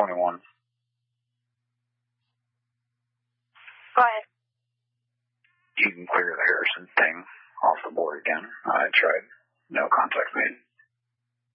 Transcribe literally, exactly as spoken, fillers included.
twenty-one. Go ahead. You can clear the Harrison thing off the board again. I tried. No contact made.